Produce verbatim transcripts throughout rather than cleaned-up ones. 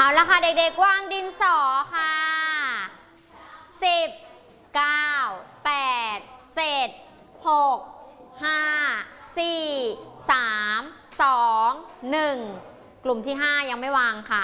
ละค่ะเด็กๆวางดินสอค่ะสิบ เก้า แปด เจ็ด หก ห้า สี่ สาม สอง หนึ่งกลุ่มที่ห้ายังไม่วางค่ะ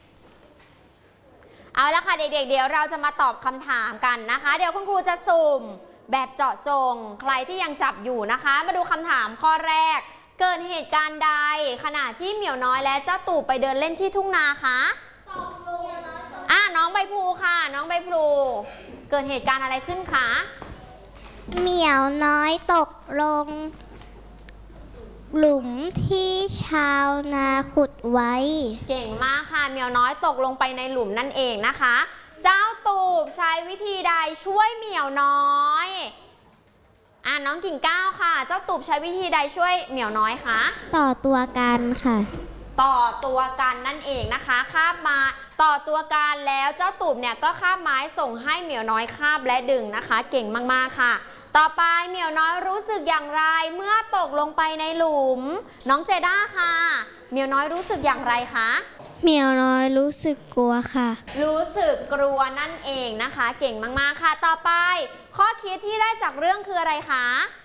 เอาละค่ะเด็กๆเดี๋ยวเราจะมาตอบคำถามกันนะคะเดี๋ยวคุณครูจะสุ่มแบบเจาะจงใครที่ยังจับอยู่นะคะมาดูคำถามข้อแรกเกิดเหตุการณ์ใดขณะที่เหมียวน้อยและเจ้าตู่ไปเดินเล่นที่ทุ่งนาคะอ่ะน้องใบพลูค่ะน้องใบพลูเกิดเหตุการณ์อะไรขึ้นคะเหมียวน้อยตกลงหลุมที่ชาวนาขุดไว้เก่งมากค่ะเหมียวน้อยตกลงไปในหลุมนั่นเองนะคะเจ้าตูบใช้วิธีใดช่วยเหมียวน้อยอ่ะน้องกิ่งก้าวค่ะเจ้าตูบใช้วิธีใดช่วยเหมียวน้อยคะต่อตัวกันค่ะต่อตัวกันนั่นเองนะคะคาบมาต่อตัวกันแล้วเจ้าตูบเนี่ยก็คาบไม้ส่งให้เหมียวน้อยคาบและดึงนะคะเก่งมากๆค่ะต่อไปเหมียวน้อยรู้สึกอย่างไรเมื่อตกลงไปในหลุมน้องเจด้าค่ะเหมียวน้อยรู้สึกอย่างไรคะเหมียวน้อยรู้สึกกลัวค่ะรู้สึกกลัวนั่นเองนะคะเก่งมากๆค่ะต่อไปข้อคิดที่ได้จากเรื่องคืออะไรคะ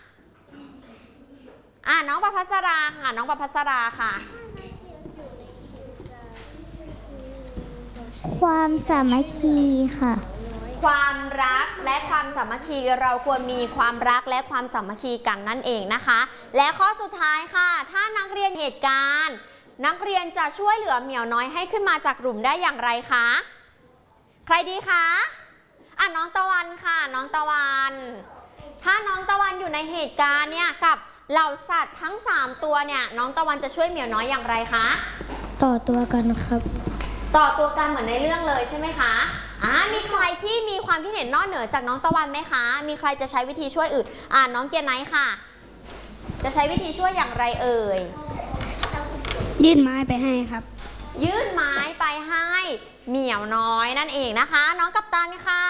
อ่ะน้องประภัสราค่ะน้องประภัสราค่ะความสามัคคีค่ะความรักและความสามัคคีเราควรมีความรักและความสามัคคีกันนั่นเองนะคะและข้อสุดท้ายค่ะถ้านักเรียนเหตุการณ์นักเรียนจะช่วยเหลือเหมียวน้อยให้ขึ้นมาจากหลุมได้อย่างไรคะใครดีคะอ่ะน้องตะวันค่ะน้องตะวันถ้าน้องตะวันอยู่ในเหตุการณ์เนี่ยกับเหล่าสัตว์ทั้งสามตัวเนี่ยน้องตะวันจะช่วยเหมียวน้อยอย่างไรคะต่อตัวกันครับต่อตัวกันเหมือนในเรื่องเลยใช่ไหมคะอ่ามีใครที่มีความคิดเห็นนอกเหนือจากน้องตะวันไหมคะมีใครจะใช้วิธีช่วยอื่นอ่าน้องเกียร์ไนท์ค่ะจะใช้วิธีช่วยอย่างไรเอ่ยยื่นไม้ไปให้ครับยื่นไม้ไปให้เหมียวน้อยนั่นเองนะคะน้องกัปตันค่ะ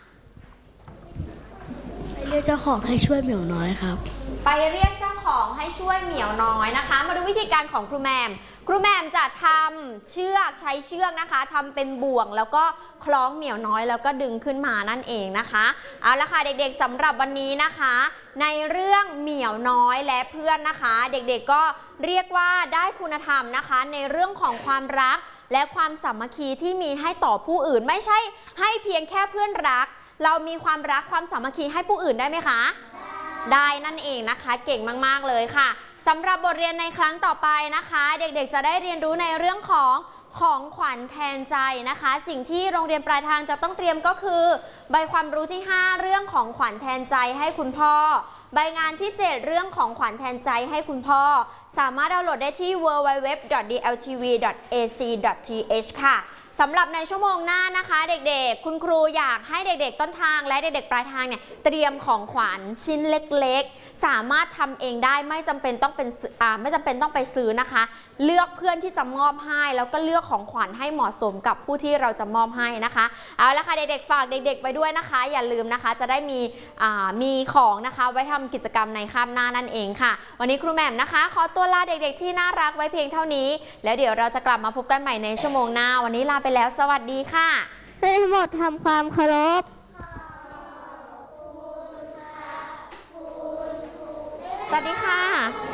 ไปเรียกเจ้าของให้ช่วยเหมียวน้อยครับไปเรียกเจ้าของให้ช่วยเหมียวน้อยนะคะมาดูวิธีการของครูแมมครูแมมจะทำเชือกใช้เชือกนะคะทำเป็นบ่วงแล้วก็คล้องเหมียวน้อยแล้วก็ดึงขึ้นมานั่นเองนะคะเอาละค่ะเด็กๆสำหรับวันนี้นะคะในเรื่องเหมียวน้อยและเพื่อนนะคะเด็กๆก็เรียกว่าได้คุณธรรมนะคะในเรื่องของความรักและความสามัคคีที่มีให้ต่อผู้อื่นไม่ใช่ให้เพียงแค่เพื่อนรักเรามีความรักความสามัคคีให้ผู้อื่นได้ไหมคะได้นั่นเองนะคะเก่งมากๆเลยค่ะสำหรับบทเรียนในครั้งต่อไปนะคะเด็กๆจะได้เรียนรู้ในเรื่องของของขวัญแทนใจนะคะสิ่งที่โรงเรียนปลายทางจะต้องเตรียมก็คือใบความรู้ที่ห้าเรื่องของขวัญแทนใจให้คุณพ่อใบงานที่เจ็ดเรื่องของขวัญแทนใจให้คุณพ่อสามารถดาวน์โหลดได้ที่ ดับเบิลยู ดับเบิลยู ดับเบิลยู ดอท ดี แอล ที วี ดอท เอ ซี ดอท ที เอช ค่ะสำหรับในชั่วโมงหน้านะคะเด็กๆคุณครูอยากให้เด็กๆต้นทางและเด็กๆปลายทางเนี่ยเตรียมของขวัญชิ้นเล็กๆสามารถทำเองได้ไม่จำเป็นต้องเป็นอ่าไม่จำเป็นต้องไปซื้อนะคะเลือกเพื่อนที่จะมอบให้แล้วก็เลือกของขวัญให้เหมาะสมกับผู้ที่เราจะมอบให้นะคะเอาละค่ะเด็กๆฝากเด็กๆไปด้วยนะคะอย่าลืมนะคะจะได้มีอ่ามีของนะคะไว้ทำกิจกรรมในคาบหน้านั่นเองค่ะวันนี้ครูแหม่มนะคะขอตัวลาเด็กๆที่น่ารักไว้เพียงเท่านี้แล้วเดี๋ยวเราจะกลับมาพบกันใหม่ในชั่วโมงหน้าวันนี้ลาไปแล้วสวัสดีค่ะทั้งหมดทำความเคารพสวัสดีค่ะ